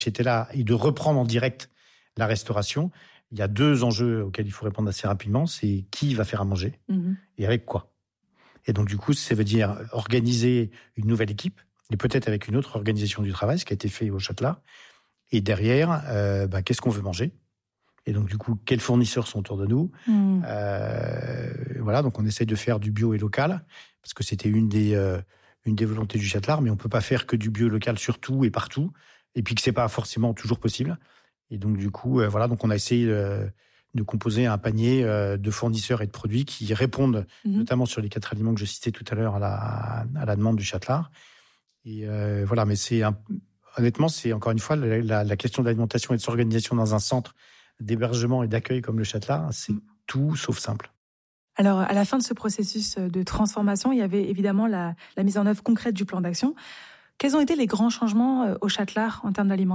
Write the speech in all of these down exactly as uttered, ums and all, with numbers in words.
J'étais là et de reprendre en direct la restauration. Il y a deux enjeux auxquels il faut répondre assez rapidement. C'est qui va faire à manger mmh. et avec quoi. Et donc, du coup, ça veut dire organiser une nouvelle équipe et peut-être avec une autre organisation du travail, ce qui a été fait au Châtelard. Et derrière, euh, bah, qu'est-ce qu'on veut manger ? Et donc, du coup, quels fournisseurs sont autour de nous ? mmh. euh, Voilà, donc on essaye de faire du bio et local parce que c'était une des, euh, une des volontés du Châtelard, mais on ne peut pas faire que du bio et local sur tout et partout. Et puis que c'est pas forcément toujours possible. Et donc du coup, euh, voilà, donc on a essayé euh, de composer un panier euh, de fournisseurs et de produits qui répondent, mmh. notamment sur les quatre aliments que je citais tout à l'heure à la, à la demande du Châtelard. Et euh, voilà, mais c'est un, honnêtement, c'est encore une fois la, la, la question de l'alimentation et de s'organisation dans un centre d'hébergement et d'accueil comme le Châtelard, c'est mmh. tout sauf simple. Alors, à la fin de ce processus de transformation, il y avait évidemment la, la mise en œuvre concrète du plan d'action. Quels ont été les grands changements au Châtelard en termes d'alimentation ?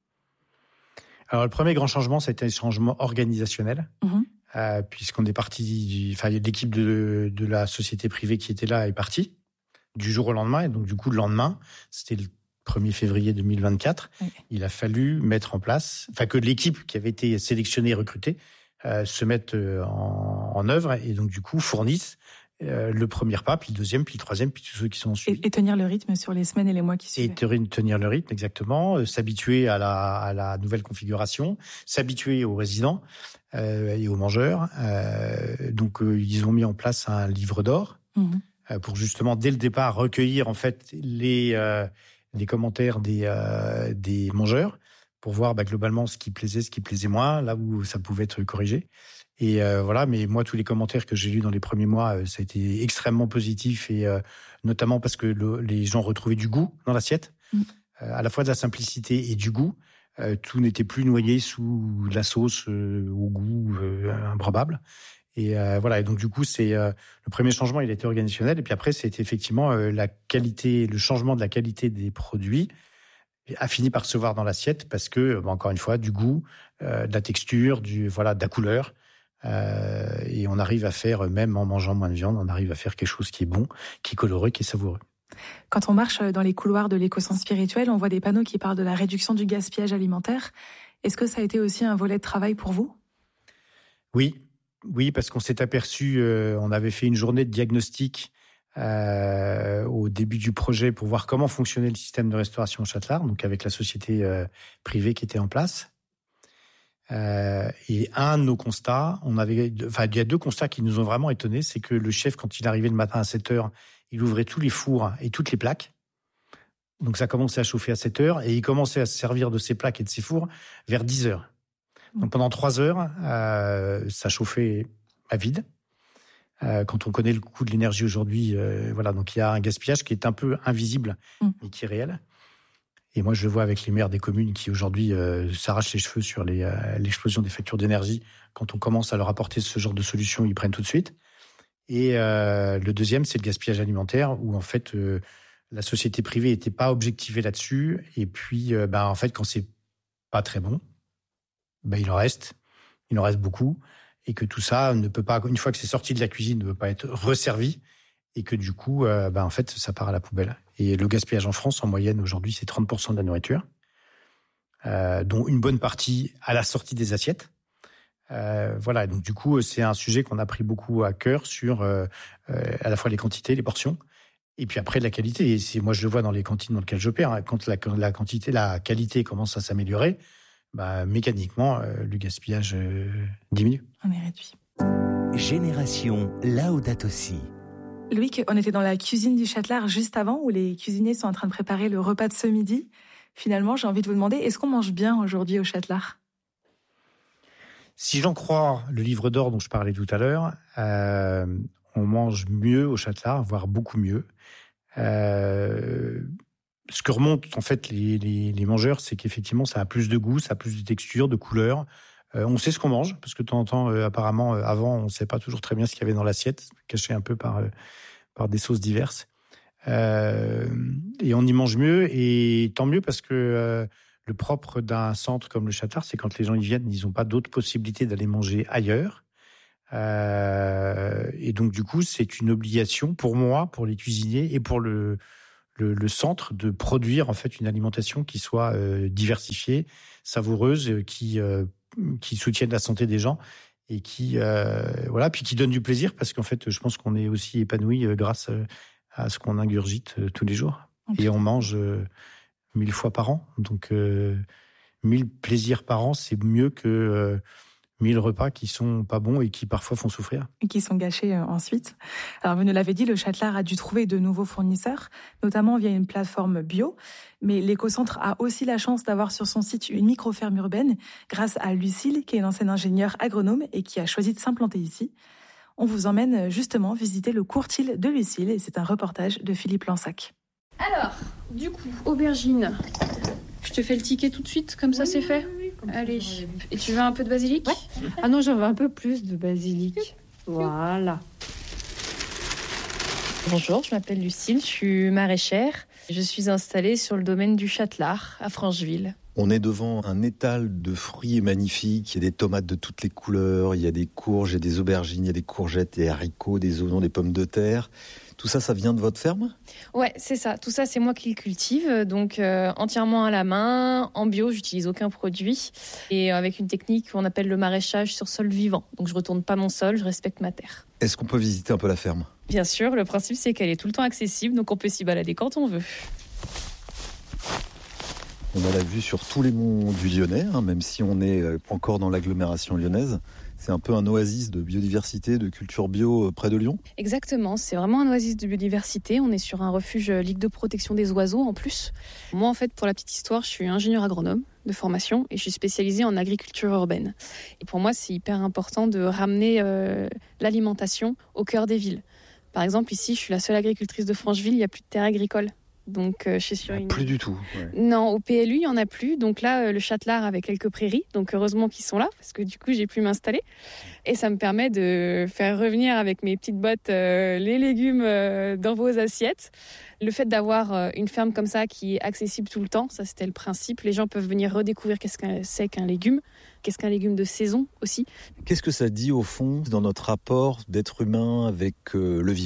Alors, le premier grand changement, c'était un changement organisationnel, mmh. euh, puisqu'on est parti, du, enfin, l'équipe de, de la société privée qui était là est partie du jour au lendemain. Et donc, du coup, le lendemain, c'était le premier février deux mille vingt-quatre, oui. il a fallu mettre en place, enfin, que l'équipe qui avait été sélectionnée et recrutée euh, se mette en, en œuvre et donc, du coup, fournisse Euh, le premier pas, puis le deuxième, puis le troisième, puis tous ceux qui sont suivis. Et, et tenir le rythme sur les semaines et les mois qui suivent. Et tenir le rythme, exactement. Euh, s'habituer à la, à la nouvelle configuration, s'habituer aux résidents euh, et aux mangeurs. Euh, donc, euh, ils ont mis en place un livre d'or mmh. euh, pour justement, dès le départ, recueillir en fait les, euh, les commentaires des, euh, des mangeurs pour voir bah, globalement ce qui plaisait, ce qui plaisait moins, là où ça pouvait être corrigé. Et euh, voilà, mais moi, tous les commentaires que j'ai lus dans les premiers mois, euh, ça a été extrêmement positif, et euh, notamment parce que le, les gens retrouvaient du goût dans l'assiette, mmh. euh, à la fois de la simplicité et du goût. Euh, tout n'était plus noyé sous la sauce euh, au goût euh, improbable. Et euh, voilà, et donc du coup, c'est euh, le premier changement, il a été organisationnel, et puis après, c'était effectivement euh, la qualité, le changement de la qualité des produits a fini par se voir dans l'assiette parce que, bah, encore une fois, du goût, euh, de la texture, du voilà, de la couleur. Euh, et on arrive à faire, même en mangeant moins de viande, on arrive à faire quelque chose qui est bon, qui est coloré, qui est savoureux. Quand on marche dans les couloirs de l'éco-centre spirituel, on voit des panneaux qui parlent de la réduction du gaspillage alimentaire. Est-ce que ça a été aussi un volet de travail pour vous ? Oui, oui, parce qu'on s'est aperçu, euh, on avait fait une journée de diagnostic euh, au début du projet pour voir comment fonctionnait le système de restauration au Châtelard, donc avec la société euh, privée qui était en place. Euh, et un de nos constats, on avait, enfin, il y a deux constats qui nous ont vraiment étonnés, c'est que le chef, quand il arrivait le matin à sept heures, il ouvrait tous les fours et toutes les plaques. Donc ça commençait à chauffer à sept heures et il commençait à se servir de ces plaques et de ces fours vers dix heures. Donc pendant trois heures, euh, ça chauffait à vide. Euh, quand on connaît le coût de l'énergie aujourd'hui, euh, voilà, donc il y a un gaspillage qui est un peu invisible, mmh. mais qui est réel. Et moi, je le vois avec les maires des communes qui, aujourd'hui, euh, s'arrachent les cheveux sur les, euh, l'explosion des factures d'énergie. Quand on commence à leur apporter ce genre de solution, ils prennent tout de suite. Et euh, le deuxième, c'est le gaspillage alimentaire, où, en fait, euh, la société privée n'était pas objectivée là-dessus. Et puis, euh, ben, en fait, quand c'est pas très bon, ben, il en reste. Il en reste beaucoup. Et que tout ça ne peut pas, une fois que c'est sorti de la cuisine, ne peut pas être resservi. Et que du coup, euh, ben, en fait, ça part à la poubelle. Et le gaspillage en France, en moyenne, aujourd'hui, c'est trente pour cent de la nourriture, euh, dont une bonne partie à la sortie des assiettes. Euh, voilà, donc du coup, c'est un sujet qu'on a pris beaucoup à cœur sur euh, euh, à la fois les quantités, les portions, et puis après la qualité. Et c'est, moi, je le vois dans les cantines dans lesquelles j'opère, hein, quand la, la quantité, la qualité commence à s'améliorer, bah, mécaniquement, euh, le gaspillage euh, diminue. On est réduit. Génération Laudato Si. Loïc, on était dans la cuisine du Châtelard juste avant, où les cuisiniers sont en train de préparer le repas de ce midi. Finalement, j'ai envie de vous demander, est-ce qu'on mange bien aujourd'hui au Châtelard ? Si j'en crois le livre d'or dont je parlais tout à l'heure, euh, on mange mieux au Châtelard, voire beaucoup mieux. Euh, ce que remontent en fait les, les, les mangeurs, c'est qu'effectivement, ça a plus de goût, ça a plus de texture, de couleur. Euh, on sait ce qu'on mange, parce que de temps en temps, euh, apparemment, euh, avant, on ne sait pas toujours très bien ce qu'il y avait dans l'assiette, caché un peu par... Euh, par des sauces diverses. Euh, et on y mange mieux, et tant mieux parce que euh, le propre d'un centre comme le Châtelard, c'est quand les gens y viennent, ils n'ont pas d'autres possibilités d'aller manger ailleurs. Euh, et donc, du coup, c'est une obligation pour moi, pour les cuisiniers et pour le, le, le centre de produire en fait une alimentation qui soit euh, diversifiée, savoureuse, qui euh, qui soutienne la santé des gens et qui euh, voilà, puis qui donne du plaisir parce qu'en fait, je pense qu'on est aussi épanoui euh, grâce à ce qu'on ingurgite euh, tous les jours. Okay. Et on mange euh, mille fois par an, donc euh, mille plaisirs par an, c'est mieux que euh, mille repas qui sont pas bons et qui parfois font souffrir. Et qui sont gâchés euh, ensuite. Alors vous nous l'avez dit, le Châtelard a dû trouver de nouveaux fournisseurs, notamment via une plateforme bio. Mais l'éco-centre a aussi la chance d'avoir sur son site une micro-ferme urbaine grâce à Lucille, qui est une ancienne ingénieure agronome et qui a choisi de s'implanter ici. On vous emmène justement visiter le courtil de Lucille et c'est un reportage de Philippe Lansac. Alors, du coup, aubergine. Je te fais le ticket tout de suite, comme ça oui, c'est fait oui, oui, Allez. Et tu veux un peu de basilic? Ouais. Ah non, j'en veux un peu plus de basilic. Voilà. Bonjour, je m'appelle Lucille, je suis maraîchère. Je suis installée sur le domaine du Châtelard, à Francheville. On est devant un étal de fruits magnifiques. Il y a des tomates de toutes les couleurs, il y a des courges, il y a des aubergines, il y a des courgettes, des haricots, des oignons, des pommes de terre. Tout ça, ça vient de votre ferme ? Ouais, c'est ça. Tout ça, c'est moi qui le cultive. Donc, euh, entièrement à la main, en bio, j'utilise aucun produit. Et avec une technique qu'on appelle le maraîchage sur sol vivant. Donc, je retourne pas mon sol, je respecte ma terre. Est-ce qu'on peut visiter un peu la ferme ? Bien sûr, le principe, c'est qu'elle est tout le temps accessible. Donc, on peut s'y balader quand on veut. On a la vue sur tous les monts du Lyonnais, hein, même si on est encore dans l'agglomération lyonnaise. C'est un peu un oasis de biodiversité, de culture bio près de Lyon. Exactement, c'est vraiment un oasis de biodiversité. On est sur un refuge Ligue de protection des oiseaux en plus. Moi, en fait, pour la petite histoire, je suis ingénieure agronome de formation et je suis spécialisée en agriculture urbaine. Et pour moi, c'est hyper important de ramener euh, l'alimentation au cœur des villes. Par exemple, ici, je suis la seule agricultrice de Francheville, il n'y a plus de terre agricole. Donc, euh, je suis sur ah, une... Plus du tout. Ouais. Non, au P L U, il n'y en a plus. Donc là, euh, le Châtelard avec quelques prairies. Donc heureusement qu'ils sont là, parce que du coup, j'ai pu m'installer. Et ça me permet de faire revenir avec mes petites bottes euh, les légumes euh, dans vos assiettes. Le fait d'avoir euh, une ferme comme ça qui est accessible tout le temps, ça c'était le principe. Les gens peuvent venir redécouvrir qu'est-ce que c'est qu'un légume, qu'est-ce qu'un légume de saison aussi. Qu'est-ce que ça dit au fond dans notre rapport d'être humain avec euh, le vivant ?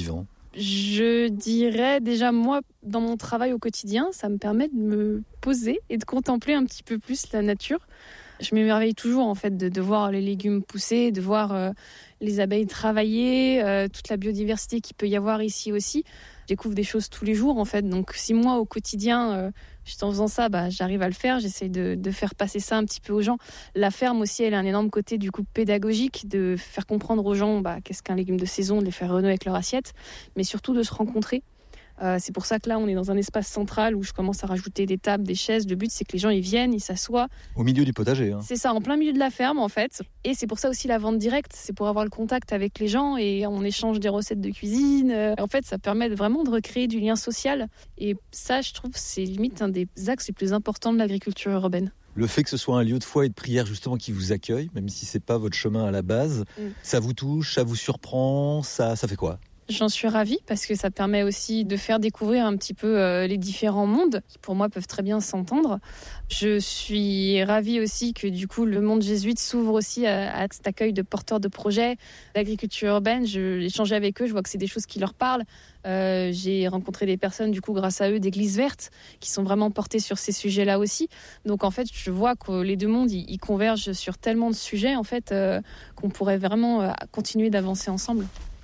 Je dirais déjà, moi, dans mon travail au quotidien, ça me permet de me poser et de contempler un petit peu plus la nature. Je m'émerveille toujours en fait de, de voir les légumes pousser, de voir euh, les abeilles travailler, euh, toute la biodiversité qu'il peut y avoir ici aussi. Je découvre des choses tous les jours en fait. Donc si moi au quotidien, euh, juste en faisant ça, bah, j'arrive à le faire. J'essaie de, de faire passer ça un petit peu aux gens. La ferme aussi, elle a un énorme côté du coup pédagogique, de faire comprendre aux gens bah, qu'est-ce qu'un légume de saison, de les faire renouer avec leur assiette, mais surtout de se rencontrer. Euh, c'est pour ça que là, on est dans un espace central où je commence à rajouter des tables, des chaises. Le but, c'est que les gens ils viennent, ils s'assoient. Au milieu du potager. Hein. C'est ça, en plein milieu de la ferme, en fait. Et c'est pour ça aussi la vente directe. C'est pour avoir le contact avec les gens et on échange des recettes de cuisine. Euh, en fait, ça permet vraiment de recréer du lien social. Et ça, je trouve, c'est limite un des axes les plus importants de l'agriculture urbaine. Le fait que ce soit un lieu de foi et de prière justement qui vous accueille, même si c'est pas votre chemin à la base, mm. ça vous touche, ça vous surprend, ça, ça fait quoi ? J'en suis ravie parce que ça permet aussi de faire découvrir un petit peu euh, les différents mondes qui pour moi peuvent très bien s'entendre. Je suis ravie aussi que du coup le monde jésuite s'ouvre aussi à, à cet accueil de porteurs de projets d'agriculture urbaine. Je échange avec eux, je vois que c'est des choses qui leur parlent. Euh, j'ai rencontré des personnes du coup grâce à eux d'églises vertes qui sont vraiment portées sur ces sujets-là aussi. Donc en fait je vois que les deux mondes ils, ils convergent sur tellement de sujets en fait euh, qu'on pourrait vraiment euh, continuer d'avancer ensemble.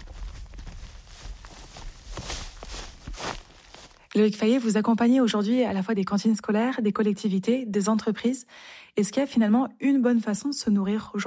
Loïc Fayet, vous accompagnez aujourd'hui à la fois des cantines scolaires, des collectivités, des entreprises. Est-ce qu'il y a finalement une bonne façon de se nourrir aujourd'hui ?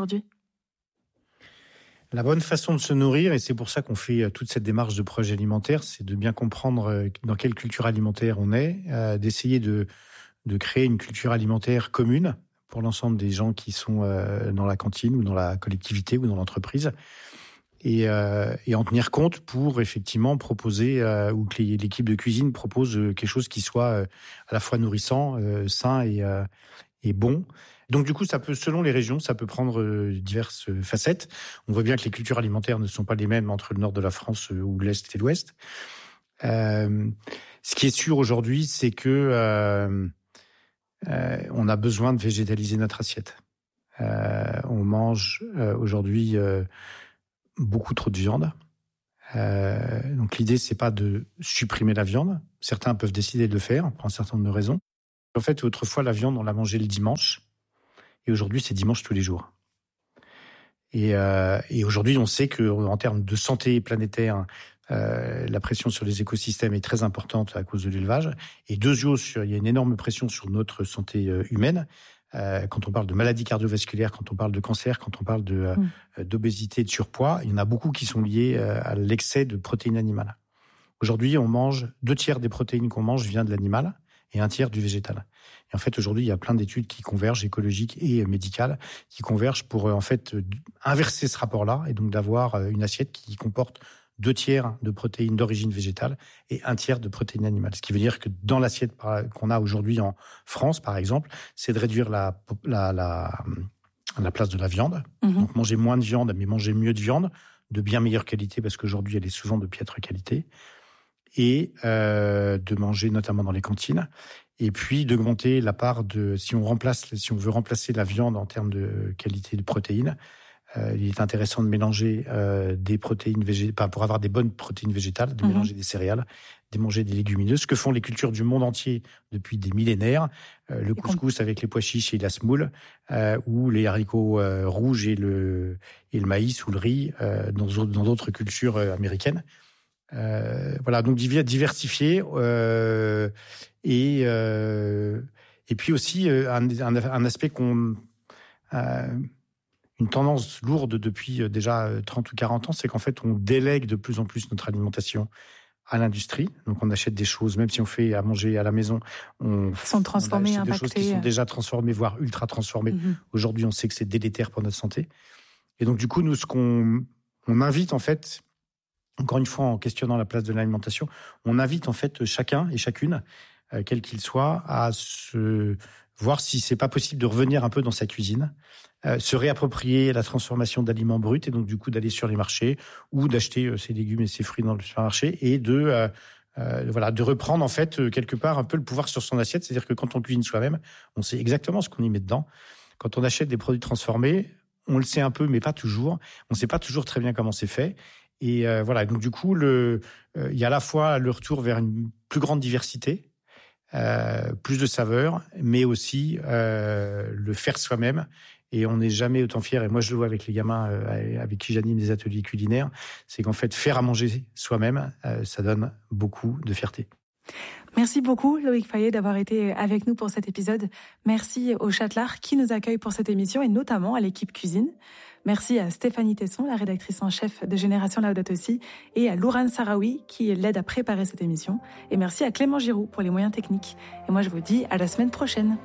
La bonne façon de se nourrir, et c'est pour ça qu'on fait toute cette démarche de projet alimentaire, c'est de bien comprendre dans quelle culture alimentaire on est, euh, d'essayer de, de créer une culture alimentaire commune pour l'ensemble des gens qui sont euh, dans la cantine ou dans la collectivité ou dans l'entreprise. Et, euh, et en tenir compte pour effectivement proposer, euh, ou que les, l'équipe de cuisine propose quelque chose qui soit euh, à la fois nourrissant, euh, sain et, euh, et bon. Donc du coup, ça peut, selon les régions, ça peut prendre euh, diverses facettes. On voit bien que les cultures alimentaires ne sont pas les mêmes entre le nord de la France euh, ou l'est et l'ouest. Euh, ce qui est sûr aujourd'hui, c'est que euh, euh, on a besoin de végétaliser notre assiette. Euh, on mange euh, aujourd'hui... Euh, beaucoup trop de viande. Euh, donc l'idée, c'est pas de supprimer la viande. Certains peuvent décider de le faire pour un certain nombre de raisons. En fait, autrefois, la viande, on la mangeait le dimanche. Et aujourd'hui, c'est dimanche tous les jours. Et, euh, et aujourd'hui, on sait qu'en termes de santé planétaire, euh, la pression sur les écosystèmes est très importante à cause de l'élevage. Et deux choses, sur, il y a une énorme pression sur notre santé euh, humaine. Euh, quand on parle de maladies cardiovasculaires, quand on parle de cancer, quand on parle de, euh, mmh. d'obésité, de surpoids, il y en a beaucoup qui sont liés euh, à l'excès de protéines animales. Aujourd'hui, on mange deux tiers des protéines qu'on mange vient de l'animal et un tiers du végétal. Et en fait, aujourd'hui, il y a plein d'études qui convergent, écologiques et médicales, qui convergent pour en fait inverser ce rapport-là et donc d'avoir une assiette qui comporte deux tiers de protéines d'origine végétale et un tiers de protéines animales. Ce qui veut dire que dans l'assiette qu'on a aujourd'hui en France, par exemple, c'est de réduire la, la, la, la place de la viande. Mmh. Donc manger moins de viande, mais manger mieux de viande, de bien meilleure qualité, parce qu'aujourd'hui, elle est souvent de piètre qualité. Et euh, de manger notamment dans les cantines. Et puis d'augmenter la part de... Si on remplace, si on veut remplacer la viande en termes de qualité de protéines, Euh, il est intéressant de mélanger euh, des protéines végétales, pour avoir des bonnes protéines végétales, de mmh. mélanger des céréales, de manger des légumineuses, ce que font les cultures du monde entier depuis des millénaires. Euh, le couscous avec les pois chiches et la semoule, euh, ou les haricots euh, rouges et le, et le maïs ou le riz euh, dans, dans d'autres cultures euh, américaines. Euh, voilà, donc diversifier euh, et, euh, et puis aussi euh, un, un, un aspect qu'on... Euh, une tendance lourde depuis déjà trente ou quarante ans, c'est qu'en fait, on délègue de plus en plus notre alimentation à l'industrie. Donc, on achète des choses, même si on fait à manger à la maison, on, sont transformées, on achète des choses qui sont déjà transformées, voire ultra transformées. Mm-hmm. Aujourd'hui, on sait que c'est délétère pour notre santé. Et donc, du coup, nous, ce qu'on on invite, en fait, encore une fois, en questionnant la place de l'alimentation, on invite, en fait, chacun et chacune, euh, quel qu'il soit, à se voir si c'est pas possible de revenir un peu dans sa cuisine, euh, se réapproprier la transformation d'aliments bruts et donc du coup d'aller sur les marchés ou d'acheter euh, ses légumes et ses fruits dans le supermarché et de euh, euh, voilà de reprendre en fait euh, quelque part un peu le pouvoir sur son assiette. C'est-à-dire que quand on cuisine soi-même, on sait exactement ce qu'on y met dedans. Quand on achète des produits transformés, on le sait un peu, mais pas toujours. On sait pas toujours très bien comment c'est fait. Et euh, voilà. Donc du coup, le euh, il y a à la fois le retour vers une plus grande diversité. Euh, plus de saveurs, mais aussi euh, le faire soi-même. Et on n'est jamais autant fier. Et moi, je le vois avec les gamins euh, avec qui j'anime des ateliers culinaires. C'est qu'en fait, faire à manger soi-même, euh, ça donne beaucoup de fierté. Merci beaucoup, Loïc Fayet, d'avoir été avec nous pour cet épisode. Merci au Châtelard qui nous accueille pour cette émission et notamment à l'équipe cuisine. Merci à Stéphanie Tesson, la rédactrice en chef de Génération Laudato Si, et à Lourane Sarawi qui l'aide à préparer cette émission. Et merci à Clément Giroux pour les moyens techniques. Et moi, je vous dis à la semaine prochaine.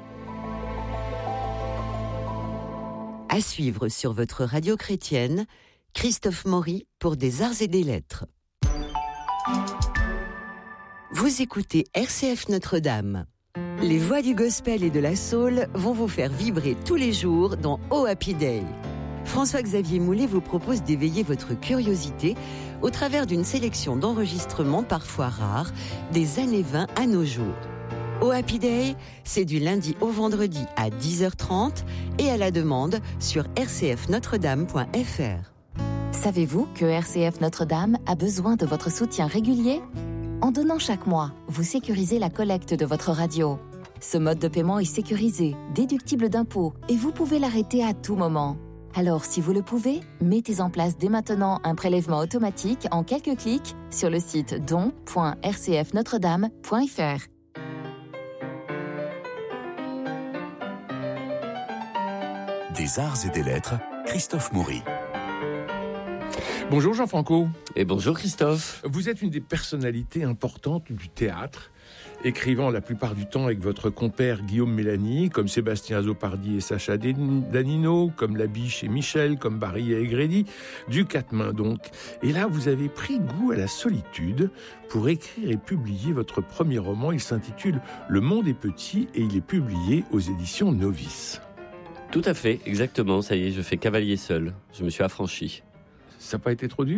À suivre sur votre radio chrétienne, Christophe Maury pour des arts et des lettres. Vous écoutez R C F Notre-Dame. Les voix du gospel et de la soul vont vous faire vibrer tous les jours dans Oh Happy Day. François-Xavier Moulet vous propose d'éveiller votre curiosité au travers d'une sélection d'enregistrements parfois rares des années vingt à nos jours. Oh Happy Day, c'est du lundi au vendredi à dix heures trente et à la demande sur r c f notre dame point f r. Savez-vous que R C F Notre-Dame a besoin de votre soutien régulier ? En donnant chaque mois, vous sécurisez la collecte de votre radio. Ce mode de paiement est sécurisé, déductible d'impôts et vous pouvez l'arrêter à tout moment. Alors, si vous le pouvez, mettez en place dès maintenant un prélèvement automatique en quelques clics sur le site don point r c f notre dame point f r. Des arts et des lettres, Christophe Maury. Bonjour Jean-Franco. Et bonjour Christophe. Vous êtes une des personnalités importantes du théâtre, écrivant la plupart du temps avec votre compère Guillaume Mélanie, comme Sébastien Azopardi et Sacha Danino, comme Labiche et Michel, comme Barry et Grédy, du quatre mains donc. Et là, vous avez pris goût à la solitude pour écrire et publier votre premier roman. Il s'intitule « Le monde est petit » et il est publié aux éditions Novice. Tout à fait, exactement. Ça y est, je fais cavalier seul. Je me suis affranchi. Ça n'a pas été trop dur ?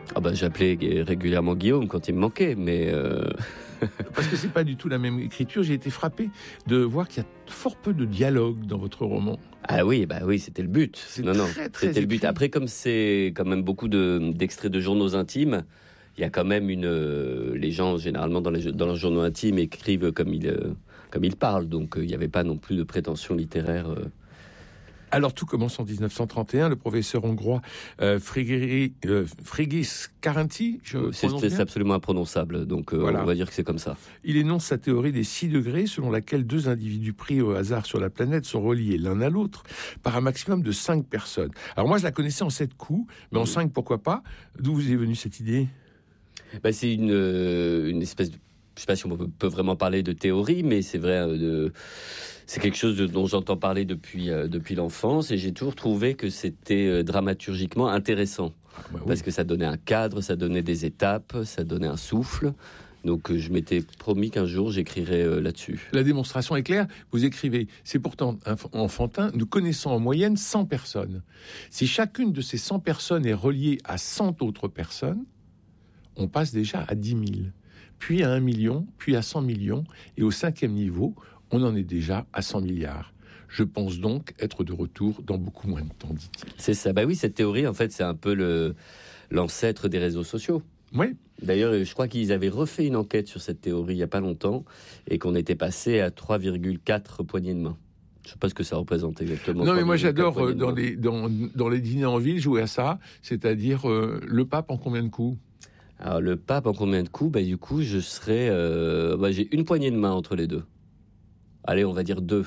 Ah bah, j'appelais régulièrement Guillaume quand il me manquait, mais... Euh... Parce que c'est pas du tout la même écriture. J'ai été frappé de voir qu'il y a fort peu de dialogue dans votre roman. Ah oui, bah oui, c'était le but. C'est non, non, très, très c'était le but. écrit. Après, comme c'est quand même beaucoup de, d'extraits de journaux intimes, il y a quand même une... Euh, les gens, généralement, dans, les, dans leurs journaux intimes, écrivent comme ils, euh, comme ils parlent. Donc, il euh, n'y avait pas non plus de prétention littéraire... Euh, Alors, tout commence en dix-neuf cent trente et un. Le professeur hongrois euh, Frigeri, euh, Frigis Karanti, je c'est, prononce c'est bien absolument imprononçable, donc euh, Voilà. on va dire que c'est comme ça. Il énonce sa théorie des six degrés, selon laquelle deux individus pris au hasard sur la planète sont reliés l'un à l'autre par un maximum de cinq personnes. Alors moi, je la connaissais en sept coups, mais en cinq, pourquoi pas. D'où vous est venue cette idée ? Bah, c'est une, euh, une espèce de... Je ne sais pas si on peut, peut vraiment parler de théorie, mais c'est vrai... Euh, de... C'est quelque chose de, dont j'entends parler depuis, euh, depuis l'enfance, et j'ai toujours trouvé que c'était euh, dramaturgiquement intéressant. Ah, bah oui. Parce que ça donnait un cadre, ça donnait des étapes, ça donnait un souffle. Donc euh, je m'étais promis qu'un jour j'écrirais euh, là-dessus. La démonstration est claire. Vous écrivez, c'est pourtant enfantin, nous connaissons en moyenne cent personnes. Si chacune de ces cent personnes est reliée à cent autres personnes, on passe déjà à dix mille, puis à un million, puis à cent millions, et au cinquième niveau, on en est déjà à cent milliards. Je pense donc être de retour dans beaucoup moins de temps, dit-il. C'est ça. Bah oui, cette théorie, en fait, c'est un peu le, l'ancêtre des réseaux sociaux. Oui. D'ailleurs, je crois qu'ils avaient refait une enquête sur cette théorie il n'y a pas longtemps et qu'on était passé à trois virgule quatre poignées de main. Je ne sais pas ce que ça représente exactement. Non, mais moi j'adore euh, dans, les, dans, dans les dîners en ville jouer à ça, c'est-à-dire euh, le pape en combien de coups ? Alors, le pape en combien de coups ? Bah, du coup, je serais... Euh, bah, j'ai une poignée de main entre les deux. Allez, on va dire deux.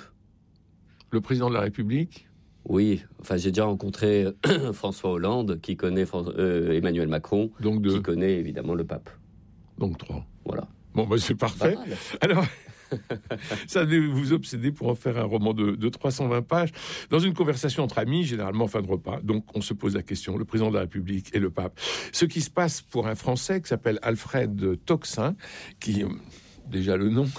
Le président de la République ? Oui, enfin j'ai déjà rencontré François Hollande, qui connaît Fran- euh, Emmanuel Macron, donc deux. Qui connaît évidemment le pape. Donc trois. Voilà. Bon, bah, c'est parfait. Alors, ça devait vous obséder pour en faire un roman de, de trois cent vingt pages. Dans une conversation entre amis, généralement en fin de repas, donc on se pose la question, le président de la République et le pape. Ce qui se passe pour un Français qui s'appelle Alfred Toxin, qui... Déjà le nom,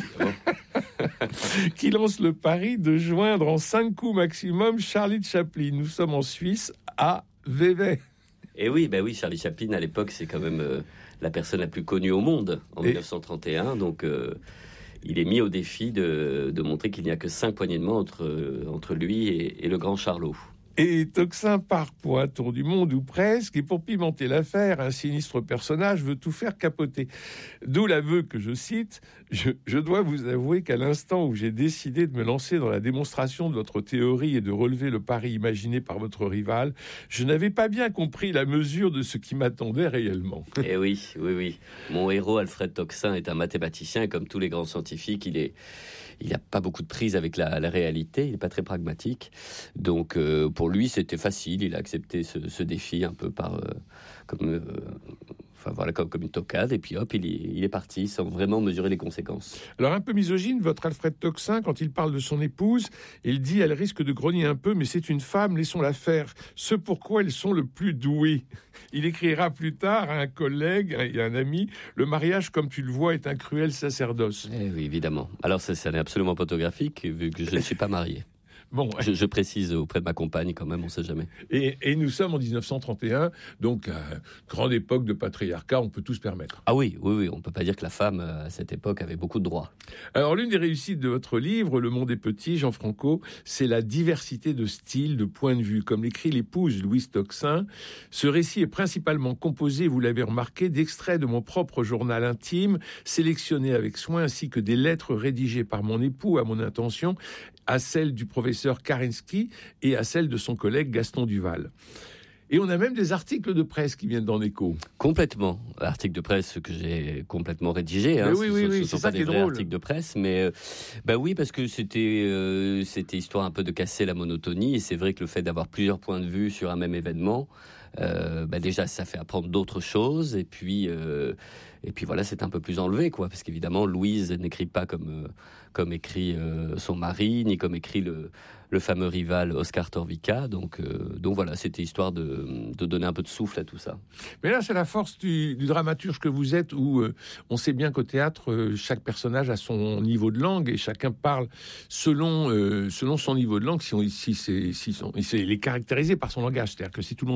qui lance le pari de joindre en cinq coups maximum Charlie Chaplin. Nous sommes en Suisse, à Vevey. Et oui, ben oui, Charlie Chaplin, à l'époque, c'est quand même euh, la personne la plus connue au monde, en et... dix-neuf cent trente et un. Donc, euh, il est mis au défi de, de montrer qu'il n'y a que cinq poignées de main entre, euh, entre lui et, et le grand Charlot. Et Toxin part pour un tour du monde, ou presque, et pour pimenter l'affaire, un sinistre personnage veut tout faire capoter. D'où l'aveu que je cite, je, je dois vous avouer qu'à l'instant où j'ai décidé de me lancer dans la démonstration de votre théorie et de relever le pari imaginé par votre rival, je n'avais pas bien compris la mesure de ce qui m'attendait réellement. Eh oui, oui, oui. Mon héros, Alfred Toxin, est un mathématicien, et comme tous les grands scientifiques, il est... Il n'a pas beaucoup de prise avec la, la réalité, il n'est pas très pragmatique. Donc, euh, pour lui, c'était facile. Il a accepté ce, ce défi un peu par, euh, comme, euh, enfin, voilà, comme, comme une toquade. Et puis, hop, il est, il est parti sans vraiment mesurer les conséquences. Alors, un peu misogyne, votre Alfred Toxin, quand il parle de son épouse, il dit « Elle risque de grogner un peu, mais c'est une femme, laissons-la faire. Ce pourquoi elles sont le plus douées. » Il écrira plus tard à un collègue et à un ami « Le mariage, comme tu le vois, est un cruel sacerdoce. » Eh oui, évidemment. Alors, ça, ça n'est absolument pas photographique, vu que je ne suis pas marié. Bon, je, je précise auprès de ma compagne quand même, on ne sait jamais. Et, et nous sommes en dix-neuf cent trente et un, donc à grande époque de patriarcat, on peut tout se permettre. Ah oui, oui, oui, on ne peut pas dire que la femme, à cette époque, avait beaucoup de droits. Alors l'une des réussites de votre livre, Le Monde est petit, Jean Franco, c'est la diversité de styles, de points de vue. Comme l'écrit l'épouse Louise Toxin, ce récit est principalement composé, vous l'avez remarqué, d'extraits de mon propre journal intime, sélectionnés avec soin, ainsi que des lettres rédigées par mon époux à mon intention, à celle du professeur Karinsky et à celle de son collègue Gaston Duval. Et on a même des articles de presse qui viennent dans l'écho. Complètement. Articles de presse que j'ai complètement rédigés. Hein. Oui, oui, oui, ce ne c'est sont ça pas qui des est vrais drôle. articles de presse, mais euh, bah oui, parce que c'était, euh, c'était histoire un peu de casser la monotonie. Et c'est vrai que le fait d'avoir plusieurs points de vue sur un même événement, euh, bah déjà, ça fait apprendre d'autres choses. Et puis, euh, et puis voilà, c'est un peu plus enlevé, quoi. Parce qu'évidemment, Louise n'écrit pas comme, euh, comme écrit euh, son mari, ni comme écrit le... le fameux rival Oscar Torvica. Donc, euh, donc voilà, c'était histoire de, de donner un peu de souffle à tout ça. Mais là, c'est la force du, du dramaturge que vous êtes, où euh, on sait bien qu'au théâtre, euh, chaque personnage a son niveau de langue et chacun parle selon, euh, selon son niveau de langue, si, on, si, c'est, si son, il est caractérisé par son langage. C'est-à-dire que si tout le monde parle la même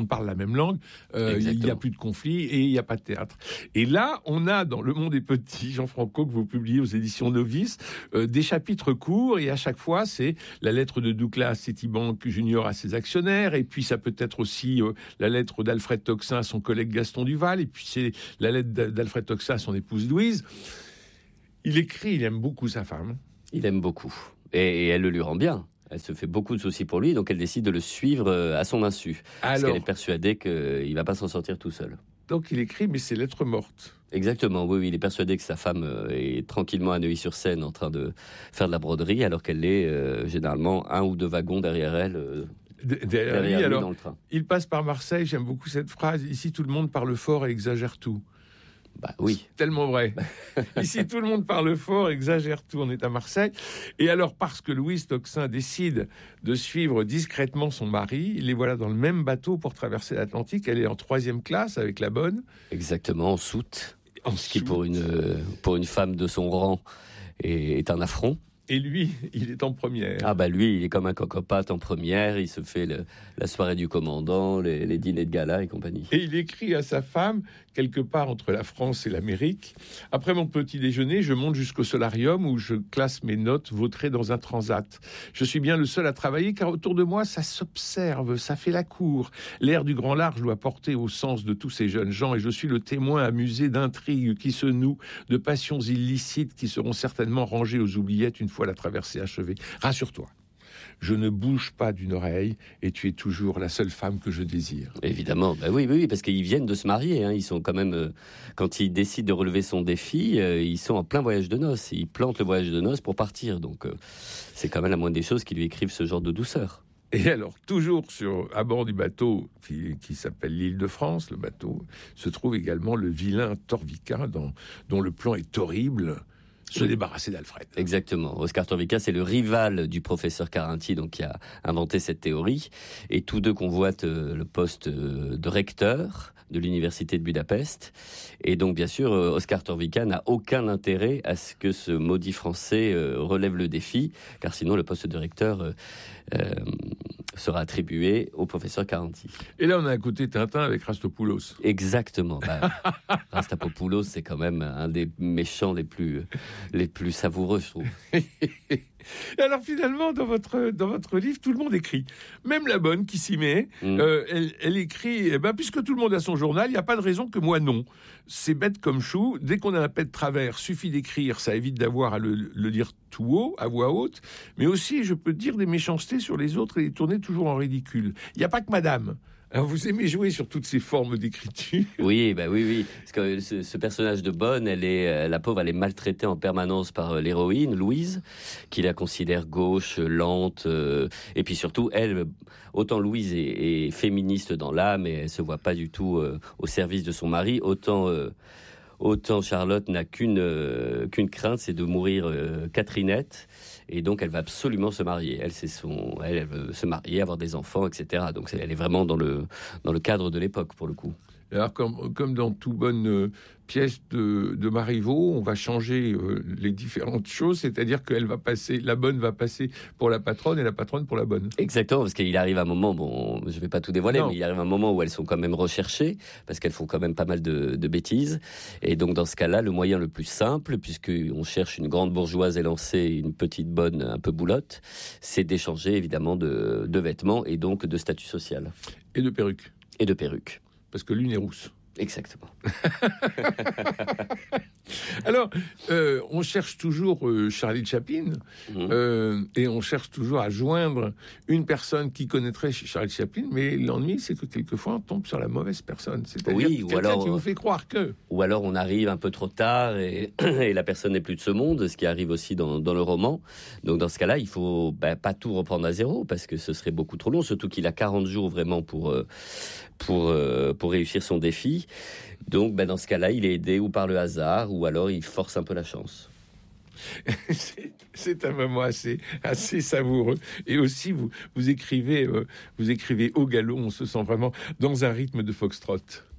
même langue, euh, il n'y a plus de conflit et il n'y a pas de théâtre. Et là, on a dans Le Monde est petit, Jean Franco, que vous publiez aux éditions Novice, euh, des chapitres courts, et à chaque fois, c'est la lettre de Douglas Citibank Junior à ses actionnaires, et puis ça peut être aussi euh, la lettre d'Alfred Toxin à son collègue Gaston Duval, et puis c'est la lettre d'Alfred Toxin à son épouse Louise. Il écrit, il aime beaucoup sa femme. Il aime beaucoup. Et, et elle le lui rend bien. Elle se fait beaucoup de soucis pour lui, donc elle décide de le suivre à son insu. Alors, parce qu'elle est persuadée qu'il ne va pas s'en sortir tout seul. Donc il écrit, mais c'est lettres mortes. Exactement, oui, oui, il est persuadé que sa femme est tranquillement à Neuilly-sur-Seine en train de faire de la broderie, alors qu'elle est euh, généralement un ou deux wagons derrière elle. Euh, D- derrière, derrière lui, lui alors, dans le train. Il passe par Marseille, j'aime beaucoup cette phrase. Ici, tout le monde parle fort et exagère tout. Bah oui. C'est tellement vrai. Ici, tout le monde parle fort, exagère tout. On est à Marseille. Et alors, parce que Louise Toxin décide de suivre discrètement son mari, les voilà dans le même bateau pour traverser l'Atlantique. Elle est en troisième classe avec la bonne. Exactement, en soute. En ce qui, pour une, pour une femme de son rang, est, est un affront. Et lui, il est en première. Ah bah lui, il est comme un cocopate en première. Il se fait le, la soirée du commandant, les, les dîners de gala et compagnie. Et il écrit à sa femme, quelque part entre la France et l'Amérique, « Après mon petit déjeuner, je monte jusqu'au solarium où je classe mes notes vautrées dans un transat. Je suis bien le seul à travailler car autour de moi, ça s'observe, ça fait la cour. L'air du grand large doit porter au sens de tous ces jeunes gens et je suis le témoin amusé d'intrigues qui se nouent, de passions illicites qui seront certainement rangées aux oubliettes une fois la traversée achevée. Rassure-toi. Je ne bouge pas d'une oreille et tu es toujours la seule femme que je désire. » Évidemment, bah oui, oui, parce qu'ils viennent de se marier. Hein. Ils sont quand même, euh, quand ils décident de relever son défi, euh, ils sont en plein voyage de noces. Ils plantent le voyage de noces pour partir. Donc, euh, c'est quand même la moindre des choses qui lui écrivent ce genre de douceur. Et alors, toujours sur, à bord du bateau qui, qui s'appelle l'Île de France, le bateau, se trouve également le vilain Torvica, dans, dont le plan est horrible. Se débarrasser d'Alfred. Exactement. Oscar Torvica, c'est le rival du professeur Carinti, donc qui a inventé cette théorie. Et tous deux convoitent euh, le poste euh, de recteur de l'université de Budapest. Et donc, bien sûr, euh, Oscar Torvica n'a aucun intérêt à ce que ce maudit français euh, relève le défi, car sinon le poste de recteur euh, euh, sera attribué au professeur Carinti. Et là, on a un côté Tintin avec Rastopoulos. Exactement. Bah, Rastopoulos, c'est quand même un des méchants les plus, les plus savoureux, je trouve. Et alors finalement, dans votre, dans votre livre, tout le monde écrit. Même la bonne qui s'y met, mmh. euh, elle, elle écrit, eh ben, puisque tout le monde a son journal, il n'y a pas de raison que moi non. C'est bête comme chou. Dès qu'on a un pet de travers, suffit d'écrire, ça évite d'avoir à le, le dire tout haut, à voix haute. Mais aussi, je peux dire des méchancetés sur les autres et les tourner toujours en ridicule. Il n'y a pas que madame. Alors vous aimez jouer sur toutes ces formes d'écriture. Oui, bah oui, oui. Parce que ce, ce personnage de Bonne, elle est, la pauvre, elle est maltraitée en permanence par l'héroïne, Louise, qui la considère gauche, lente. Euh, et puis surtout, elle, autant Louise est, est féministe dans l'âme et elle se voit pas du tout euh, au service de son mari, autant... Euh, Autant Charlotte n'a qu'une euh, qu'une crainte, c'est de mourir euh, Catherinette, et donc elle va absolument se marier. Elle, c'est son, elle, elle veut se marier, avoir des enfants, et cetera. Donc c'est, elle est vraiment dans le dans le cadre de l'époque pour le coup. Alors, comme, comme dans toute bonne euh, pièce de, de Marivaux, on va changer euh, les différentes choses, c'est-à-dire qu'elle va passer, la bonne va passer pour la patronne et la patronne pour la bonne. Exactement, parce qu'il arrive un moment, bon, je ne vais pas tout dévoiler, non. mais il arrive un moment où elles sont quand même recherchées, parce qu'elles font quand même pas mal de, de bêtises. Et donc, dans ce cas-là, le moyen le plus simple, puisqu'on cherche une grande bourgeoise élancée et une petite bonne un peu boulotte, c'est d'échanger évidemment de, de vêtements et donc de statut social. Et de perruques. Et de perruques. Parce que l'une est rousse. Exactement. Alors, euh, on cherche toujours euh, Charlie Chaplin, mmh. euh, et on cherche toujours à joindre une personne qui connaîtrait Charlie Chaplin, mais l'ennui, c'est que quelquefois, on tombe sur la mauvaise personne. C'est-à-dire oui, quelqu'un ou alors, qui vous fait croire que... Ou alors, on arrive un peu trop tard et, et la personne n'est plus de ce monde, ce qui arrive aussi dans, dans le roman. Donc, dans ce cas-là, il faut bah, pas tout reprendre à zéro, parce que ce serait beaucoup trop long, surtout qu'il a quarante jours vraiment pour, euh, pour, euh, pour réussir son défi. Donc, ben, dans ce cas-là, il est aidé ou par le hasard, ou alors il force un peu la chance. c'est, c'est un moment assez, assez savoureux. Et aussi, vous, vous, écrivez, euh, vous écrivez au galop, on se sent vraiment dans un rythme de foxtrot.